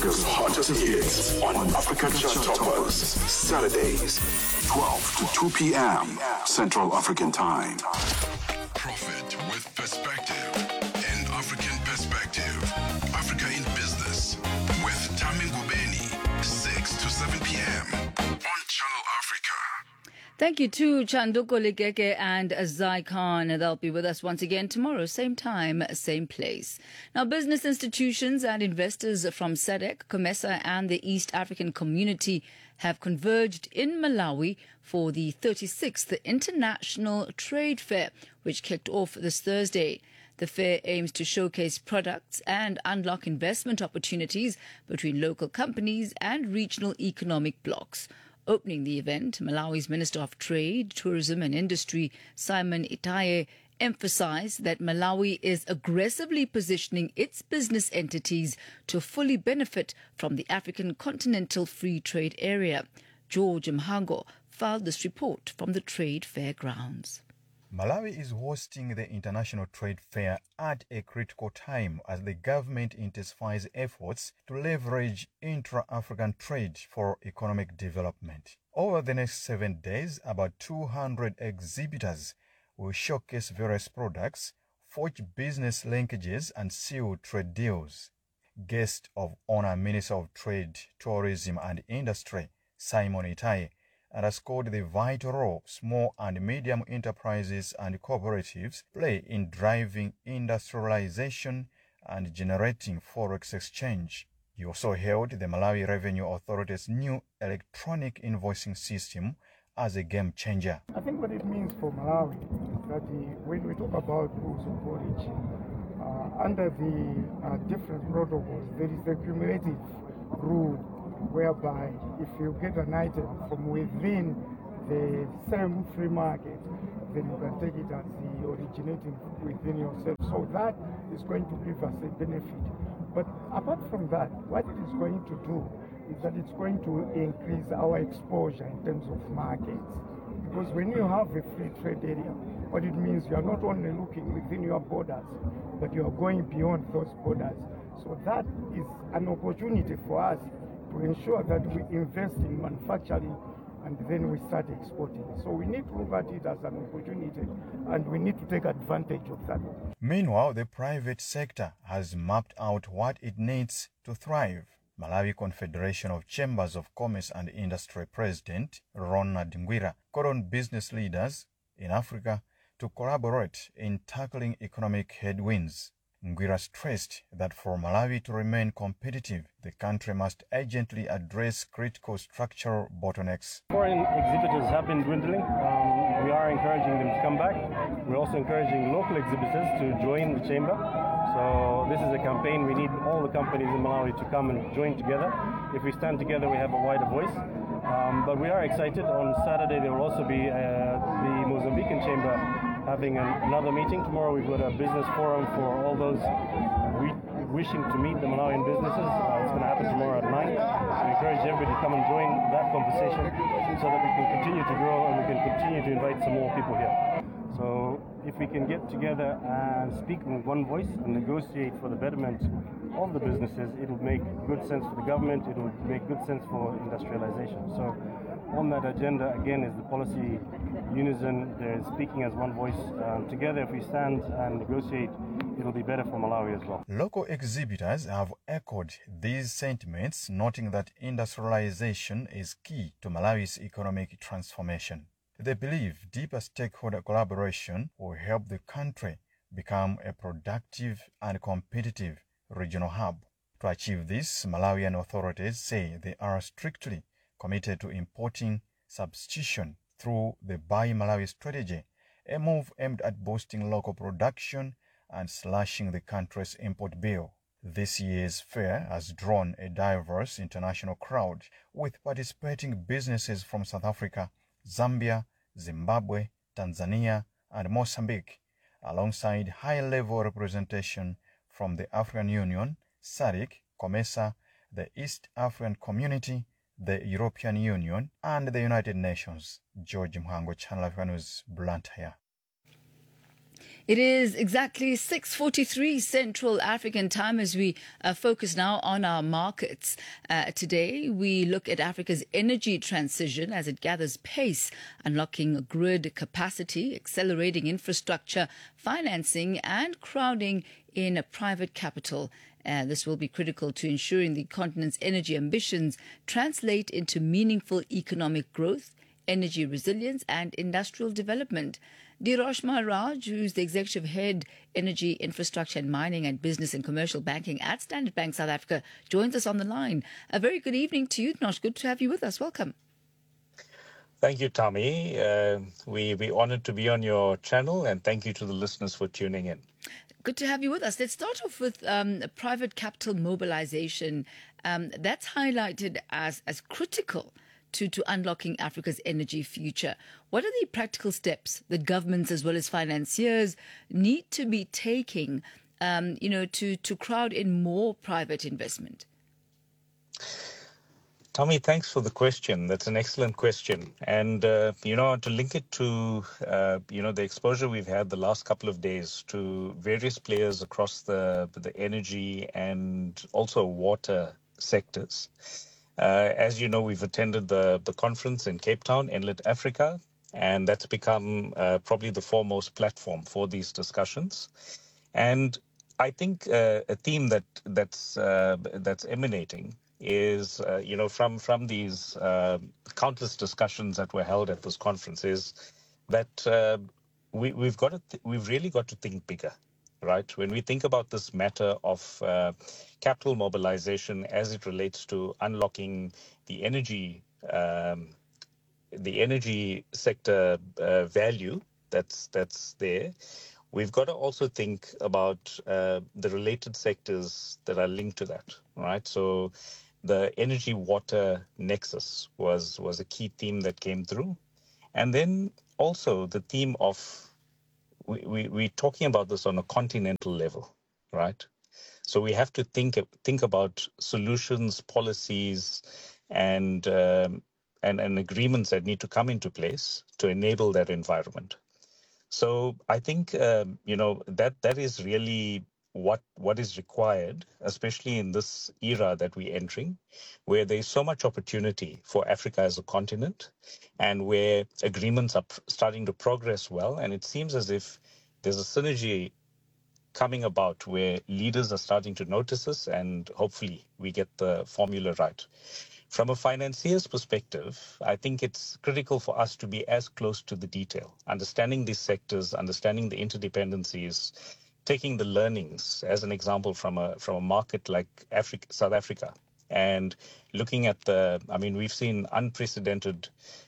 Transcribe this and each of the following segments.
Africa's hottest hits on Africa Chart Toppers. Saturdays, 12 to 2 p.m. Central African Time. Profit with perspective. An African perspective. Africa in Business. With Tami Ngubeni. 6 to 7 p.m. on Channel Africa. Thank you to Chanduko Ligeke and Zai Khan. They'll be with us once again tomorrow, same time, same place. Now, business institutions and investors from SADC, COMESA and the East African Community have converged in Malawi for the 36th International Trade Fair, which kicked off this Thursday. The fair aims to showcase products and unlock investment opportunities between local companies and regional economic blocs. Opening the event, Malawi's Minister of Trade, Tourism and Industry, Simon Itaye, emphasized that Malawi is aggressively positioning its business entities to fully benefit from the African Continental Free Trade Area. George Mhango filed this report from the Trade Fair grounds. Malawi is hosting the International Trade Fair at a critical time as the government intensifies efforts to leverage intra-African trade for economic development. Over the next 7 days, about 200 exhibitors will showcase various products, forge business linkages, and seal trade deals. Guest of honor, Minister of Trade, Tourism and Industry, Simon Itaye, underscored the vital role small and medium enterprises and cooperatives play in driving industrialization and generating forex exchange. He also hailed the Malawi Revenue Authority's new electronic invoicing system as a game changer. I think what it means for Malawi is that when we talk about rules of origin, under the different protocols, there is a cumulative rule whereby if you get an item from within the same free market, then you can take it as the originating within yourself. So that is going to give us a benefit. But apart from that, what it is going to do is that it's going to increase our exposure in terms of markets. Because when you have a free trade area, what it means, you are not only looking within your borders, but you are going beyond those borders. So that is an opportunity for us to ensure that we invest in manufacturing and then we start exporting. So we need to look at it as an opportunity and we need to take advantage of that. Meanwhile, the private sector has mapped out what it needs to thrive. Malawi Confederation of Chambers of Commerce and Industry President Ronald Ngwira called on business leaders in Africa to collaborate in tackling economic headwinds. Ngwira stressed that for Malawi to remain competitive, the country must urgently address critical structural bottlenecks. Foreign exhibitors have been dwindling. We are encouraging them to come back. We're also encouraging local exhibitors to join the chamber. So this is a campaign. We need all the companies in Malawi to come and join together. If we stand together, we have a wider voice. But we are excited. On Saturday, there will also be the Mozambican chamber having another meeting. Tomorrow we've got a business forum for all those wishing to meet the Malawian businesses. It's going to happen tomorrow at 9. We encourage everybody to come and join that conversation so that we can continue to grow and we can continue to invite some more people here. So if we can get together and speak with one voice and negotiate for the betterment of the businesses, it will make good sense for the government, it will make good sense for industrialization. So on that agenda, again, is the policy unison. There's speaking as one voice. Together, if we stand and negotiate, it'll be better for Malawi as well. Local exhibitors have echoed these sentiments, noting that industrialization is key to Malawi's economic transformation. They believe deeper stakeholder collaboration will help the country become a productive and competitive regional hub. To achieve this, Malawian authorities say they are strictly committed to importing substitution through the Buy Malawi strategy, a move aimed at boosting local production and slashing the country's import bill. This year's fair has drawn a diverse international crowd, with participating businesses from South Africa, Zambia, Zimbabwe, Tanzania, and Mozambique, alongside high-level representation from the African Union, SADC, COMESA, the East African Community, the European Union, and the United Nations. George Mhango, Channel Africa News, Blantyre. It is exactly 6:43 Central African time as we focus now on our markets. Today, we look at Africa's energy transition as it gathers pace, unlocking grid capacity, accelerating infrastructure, financing, and crowding in private capital. This will be critical to ensuring the continent's energy ambitions translate into meaningful economic growth, energy resilience, and industrial development. Dirosh Maharaj, who's the executive head, energy, infrastructure and mining and business and commercial banking at Standard Bank South Africa, joins us on the line. A very good evening to you, Dirosh. Good to have you with us. Welcome. Thank you, Tommy. We're honored to be on your channel, and thank you to the listeners for tuning in. Good to have you with us. Let's start off with private capital mobilization. That's highlighted as critical to unlocking Africa's energy future. What are the practical steps that governments as well as financiers need to be taking, to crowd in more private investment? Tommy, thanks for the question. That's an excellent question. And, to link it to, the exposure we've had the last couple of days to various players across the energy and also water sectors. As you know, we've attended the conference in Cape Town, Enlit Africa, and that's become probably the foremost platform for these discussions. And I think a theme that's emanating is, from these countless discussions that were held at this conference is that we've really got to think bigger. Right? When we think about this matter of capital mobilization as it relates to unlocking the energy sector value that's there, we've got to also think about the related sectors that are linked to that. Right? So the energy water nexus was a key theme that came through, and then also the theme of we're talking about this on a continental level, right? So we have to think about solutions, policies, and agreements that need to come into place to enable that environment. So I think that is really what is required, especially in this era that we're entering, where there's so much opportunity for Africa as a continent, and where agreements are starting to progress well. And it seems as if there's a synergy coming about where leaders are starting to notice us, and hopefully we get the formula right. From a financier's perspective, I think it's critical for us to be as close to the detail, understanding these sectors, understanding the interdependencies, taking the learnings, as an example, from a market like South Africa, and looking at we've seen unprecedented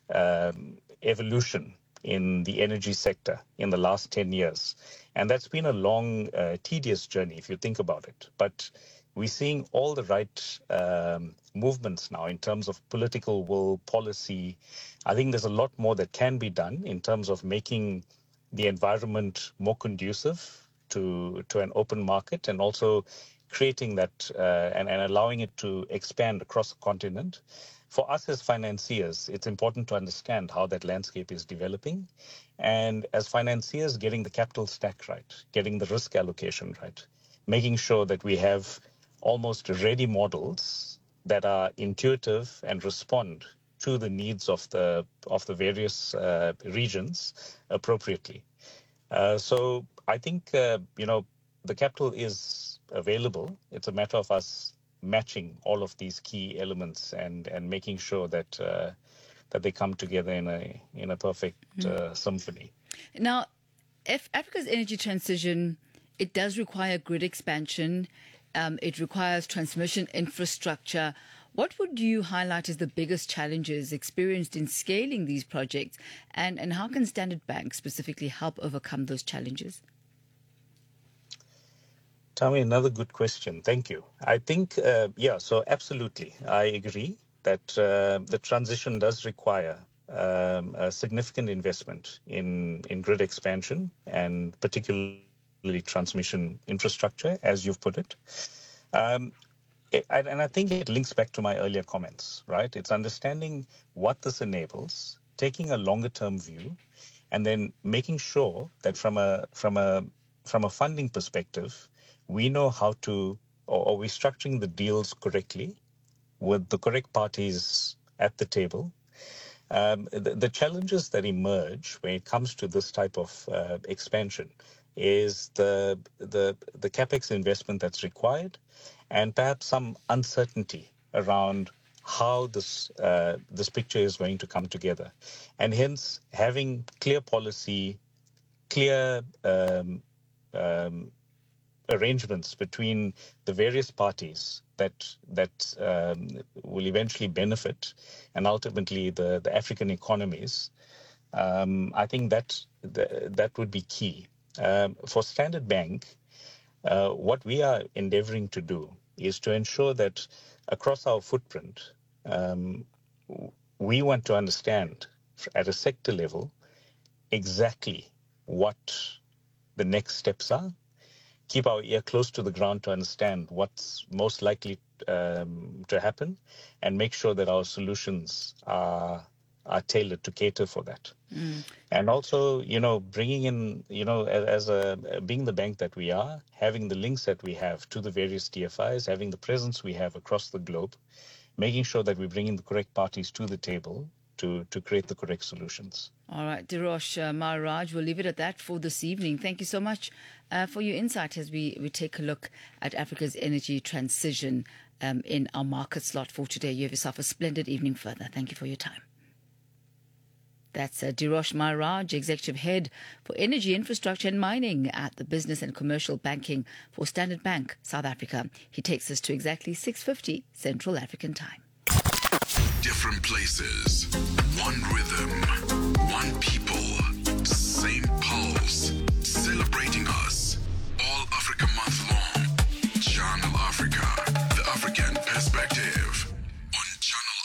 evolution in the energy sector in the last 10 years. And that's been a long, tedious journey, if you think about it. But we're seeing all the right movements now in terms of political will, policy. I think there's a lot more that can be done in terms of making the environment more conducive to an open market, and also creating that and allowing it to expand across the continent. For us as financiers, it's important to understand how that landscape is developing. And as financiers, getting the capital stack right, getting the risk allocation right, making sure that we have almost ready models that are intuitive and respond to the needs of the various regions appropriately. So I think, the capital is available. It's a matter of us matching all of these key elements and making sure that they come together in a perfect symphony. Now, if Africa's energy transition, it does require grid expansion. It requires transmission infrastructure. What would you highlight as the biggest challenges experienced in scaling these projects, and how can Standard Bank specifically help overcome those challenges? Tommy, another good question. Thank you. I think, so absolutely. I agree that the transition does require a significant investment in grid expansion, and particularly transmission infrastructure, as you've put it. And I think it links back to my earlier comments, right? It's understanding what this enables, taking a longer term view, and then making sure that from a funding perspective, we know how to, or we're structuring the deals correctly with the correct parties at the table. The challenges that emerge when it comes to this type of expansion is the capex investment that's required, and perhaps some uncertainty around how this picture is going to come together, and hence having clear policy, clear arrangements between the various parties that will eventually benefit, and ultimately the African economies. I think that would be key. For Standard Bank, what we are endeavoring to do is to ensure that across our footprint, we want to understand at a sector level exactly what the next steps are, keep our ear close to the ground to understand what's most likely to happen, and make sure that our solutions are tailored to cater for that. And also, bringing in, being the bank that we are, having the links that we have to the various DFIs, having the presence we have across the globe, making sure that we bring in the correct parties to the table to create the correct solutions. All right, Dirosh Maharaj, we'll leave it at that for this evening. Thank you so much for your insight as we take a look at Africa's energy transition in our market slot for today. You have yourself a splendid evening further. Thank you for your time. That's Dirosh Maharaj, Executive Head for Energy Infrastructure and Mining at the Business and Commercial Banking for Standard Bank, South Africa. He takes us to exactly 6:50 Central African Time. Different places, one rhythm, one people, same pulse, celebrating us. All Africa month long. Channel Africa, the African perspective on Channel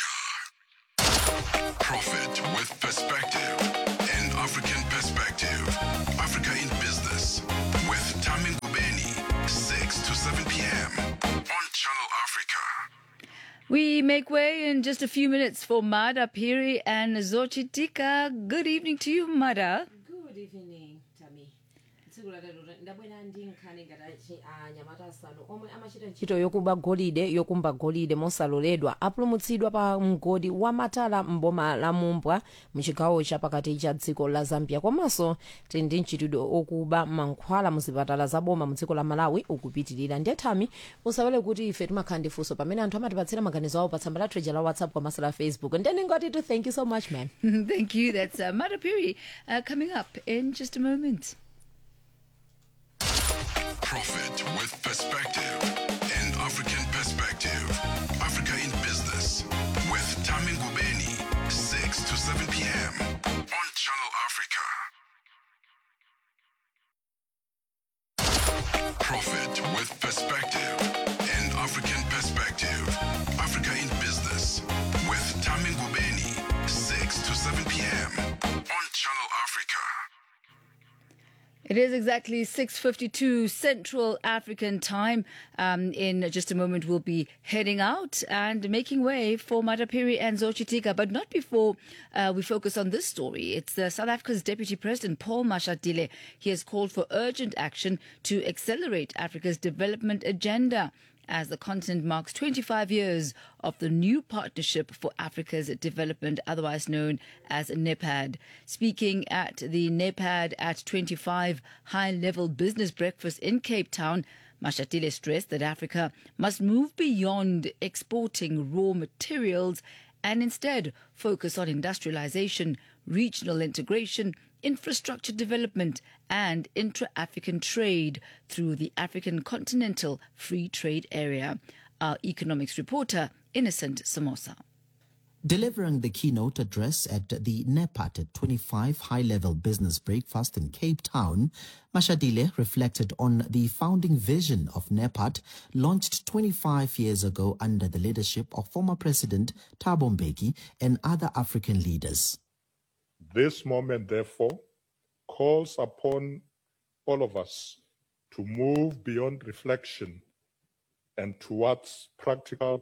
Africa. Profit with perspective, an African perspective. Africa in Business with Tami Ngubeni, 6 to 7 p.m. on Channel Africa. We make way in just a few minutes for Mada Piri and Zochitika. Good evening to you, Mada. Good evening, Tami. Ndabwera ndi nkhani ngati anyamata asanu omwe amachita ntchito yokumba golide mosaloledwa apulumutsidwa pa mgodi wa Matala mboma la Mumbwa mchigawo chapakati cha dziko la Zambia. Komanso tili ndi ntchitidwe okuba mankhwala muzipatala za boma mu dziko la Malawi ukupitirira. Ndiye Tami usawale kuti ife timakhala ndi funso pamene anthu amatipatsira maganizo awo pa tsamba la treja la WhatsApp komanso la Facebook. Ndiye ndingoti to thank you so much, man. Thank you. That's Mada Piri coming up in just a moment. Profit with perspective, an African perspective. Africa in Business with Tami Ngubeni, 6 to 7 p.m. on Channel Africa. Profit with perspective, an African perspective. Africa in Business with Tami Ngubeni, 6 to 7 p.m. on Channel Africa. It is exactly 6:52 Central African Time. In just a moment, we'll be heading out and making way for Mada Piri and Zochitika, but not before we focus on this story. It's South Africa's Deputy President, Paul Mashatile. He has called for urgent action to accelerate Africa's development agenda as the continent marks 25 years of the new Partnership for Africa's Development, otherwise known as NEPAD. Speaking at the NEPAD at 25 high-level business breakfast in Cape Town, Mashatile stressed that Africa must move beyond exporting raw materials and instead focus on industrialization, regional integration, infrastructure development and intra-African trade through the African Continental Free Trade Area. Our economics reporter, Innocent Samosa. Delivering the keynote address at the NEPAD 25 high-level business breakfast in Cape Town, Mashatile reflected on the founding vision of NEPAD, launched 25 years ago under the leadership of former President Thabo Mbeki and other African leaders. This moment, therefore, calls upon all of us to move beyond reflection and towards practical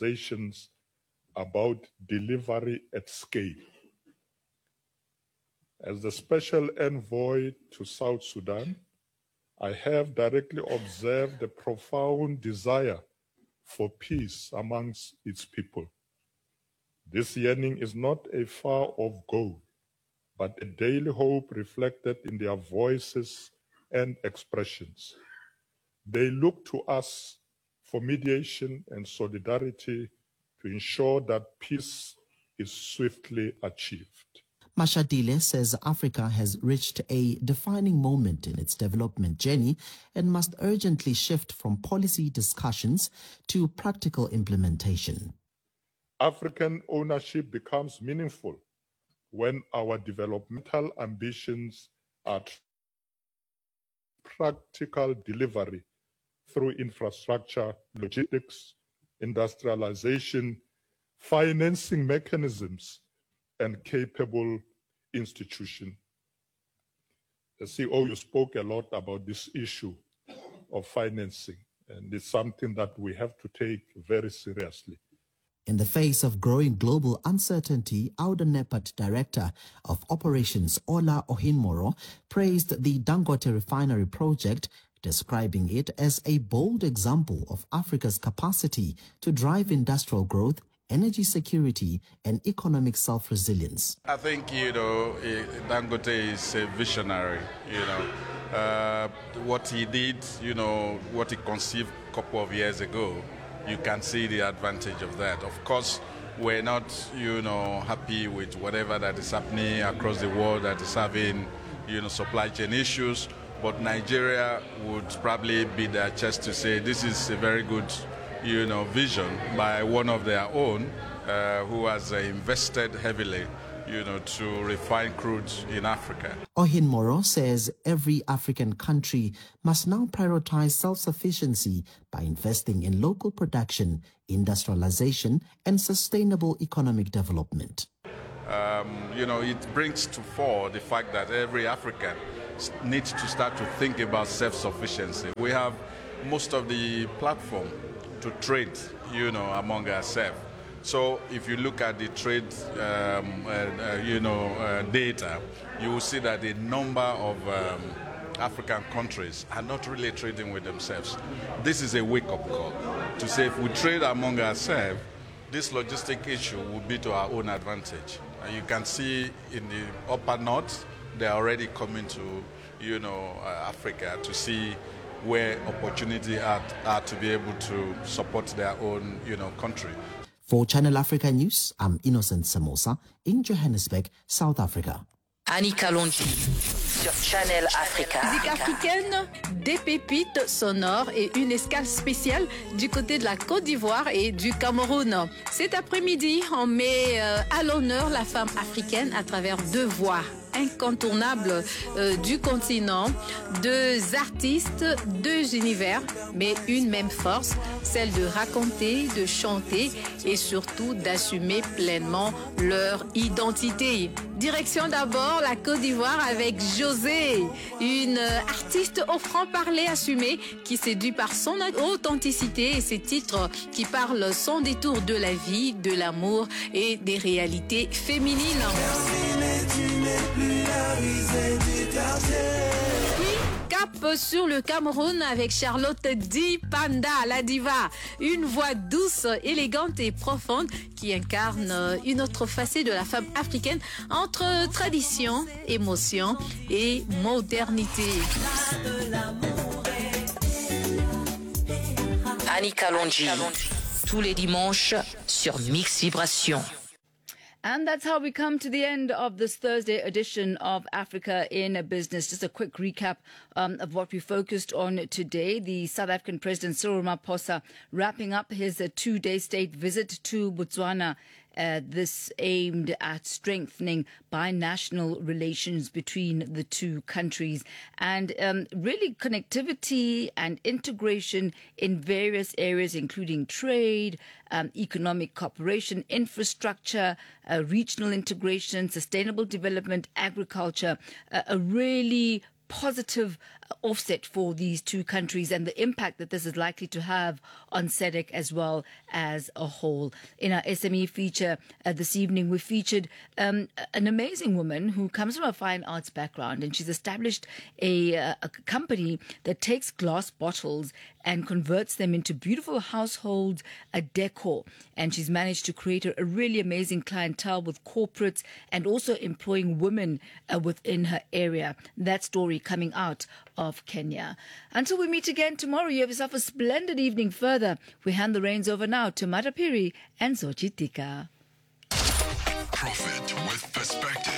conversations about delivery at scale. As the special envoy to South Sudan, I have directly observed the profound desire for peace amongst its people. This yearning is not a far-off goal, but a daily hope reflected in their voices and expressions. They look to us for mediation and solidarity to ensure that peace is swiftly achieved. Mashadile says Africa has reached a defining moment in its development journey and must urgently shift from policy discussions to practical implementation. African ownership becomes meaningful when our developmental ambitions are practical delivery through infrastructure, logistics, industrialization, financing mechanisms, and capable institution. The CEO, you spoke a lot about this issue of financing, and it's something that we have to take very seriously. In the face of growing global uncertainty, Auda Nepat Director of Operations Ola Ohinmoro praised the Dangote refinery project, describing it as a bold example of Africa's capacity to drive industrial growth, energy security, and economic self-resilience. I think, Dangote is a visionary, what he did, what he conceived a couple of years ago, you can see the advantage of that. Of course, we're not, happy with whatever that is happening across the world that is having, supply chain issues, but Nigeria would probably be their chest to say this is a very good vision by one of their own who has invested heavily, to refine crude in Africa. Ohinmoro says every African country must now prioritize self-sufficiency by investing in local production, industrialization, and sustainable economic development. It brings to fore the fact that every African needs to start to think about self-sufficiency. We have most of the platform to trade, among ourselves. So if you look at the trade, data, you will see that a number of African countries are not really trading with themselves. This is a wake-up call to say if we trade among ourselves, this logistic issue will be to our own advantage. And you can see in the upper north, they're already coming to, Africa to see where opportunity are to be able to support their own, country. For Channel Africa News, I'm Innocent Samosa in Johannesburg, South Africa. Annie Kalonji sur Channel Africa. Musique africaine, des pépites sonores et une escale spéciale du côté de la Côte d'Ivoire et du Cameroun. Cet après-midi, on met à l'honneur la femme africaine à travers deux voix incontournables du continent, deux artistes, deux univers, mais une même force, celle de raconter, de chanter et surtout d'assumer pleinement leur identité. Direction d'abord la Côte d'Ivoire avec José, une artiste au franc-parler assumé qui séduit par son authenticité et ses titres qui parlent sans détour de la vie, de l'amour et des réalités féminines. Cap sur le Cameroun avec Charlotte Di Panda, la diva. Une voix douce, élégante et profonde qui incarne une autre facette de la femme africaine entre tradition, émotion et modernité. Annie Kalonji, tous les dimanches sur Mix Vibration. And that's how we come to the end of this Thursday edition of Africa in Business. Just a quick recap of what we focused on today. The South African President Cyril Ramaphosa wrapping up his two-day state visit to Botswana. This aimed at strengthening binational relations between the two countries and really connectivity and integration in various areas, including trade, economic cooperation, infrastructure, regional integration, sustainable development, agriculture, a really positive offset for these two countries and the impact that this is likely to have on SADC as well as a whole. In our SME feature this evening, we featured an amazing woman who comes from a fine arts background, and she's established a company that takes glass bottles and converts them into beautiful household decor. And she's managed to create a really amazing clientele with corporates and also employing women within her area. That story coming out of Kenya. Until we meet again tomorrow, you have yourself a splendid evening further. We hand the reins over now to Matapiri and Zochitika. Profit with Perspective.